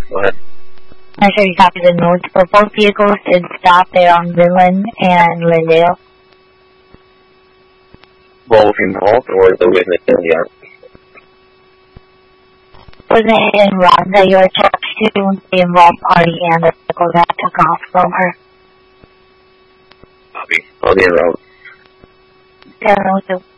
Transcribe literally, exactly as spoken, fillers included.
Go ahead. I'm sure you copy the notes, but both vehicles did stop there on Midland and Lindale. Both involved or the witness in the arm? Was it in Ron that you were attached to the involved party and the vehicle that took off from her? Copy. I'll be in route. seven oh two.